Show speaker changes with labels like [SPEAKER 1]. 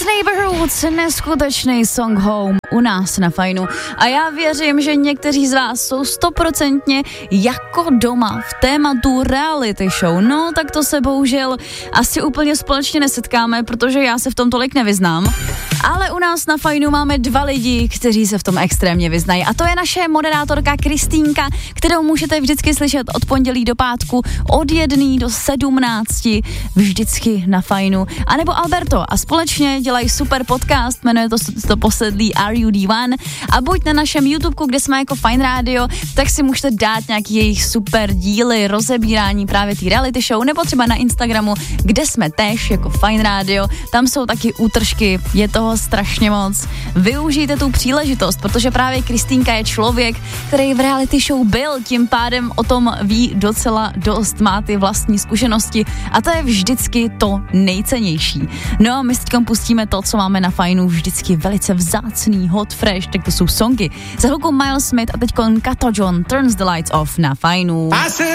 [SPEAKER 1] Good Neighborhoods, neskutečný song Home u nás na Fajnu. A já věřím, že někteří z vás jsou 100% jako doma v tématu reality show. No, tak to se bohužel asi úplně společně nesetkáme, protože já se v tom tolik nevyznám. Ale u nás na Fajnu máme 2 lidi, kteří se v tom extrémně vyznají. A to je naše moderátorka Kristýnka, kterou můžete vždycky slyšet od pondělí do pátku od 1 do 17, vždycky na Fajnu. A nebo Alberto. A společně dělají super podcast, jmenuje to posedlí RUD1. A buď na našem YouTubeku, kde jsme jako Fajn Radio, tak si můžete dát nějaký jejich super díly, rozebírání právě té reality show, nebo třeba na Instagramu, kde jsme též jako Fajn Radio. Tam jsou taky útržky, je toho strašně moc. Využijte tu příležitost, protože právě Kristýnka je člověk, který v reality show byl, tím pádem o tom ví docela dost, má ty vlastní zkušenosti a to je vždycky to nejcennější. No a my si teď pustíme to, co máme na Fajnu vždycky velice vzácný, hot, fresh, tak to jsou songy. Za chvilku Miles Smith a teď Kato John, Turns the Lights Off na Fajnu.